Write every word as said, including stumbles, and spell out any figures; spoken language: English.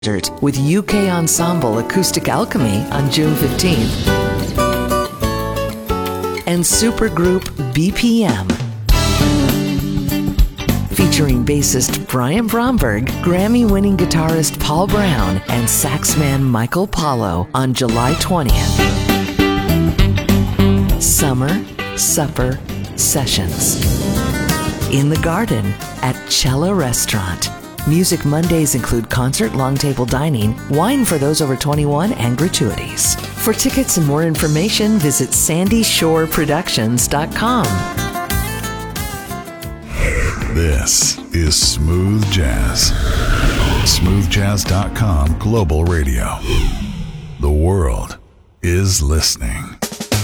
with U K ensemble Acoustic Alchemy on June fifteenth. And supergroup B P M, featuring bassist Brian Bromberg, Grammy-winning guitarist Paul Brown, and saxman Michael Paulo on July twentieth. Summer Supper Sessions in the Garden at Cella Restaurant. Music Mondays include concert, long table dining, wine for those over twenty-one, and gratuities. For tickets and more information, visit sandy shore productions dot com. This is Smooth Jazz. smooth jazz dot com Global Radio. The world is listening.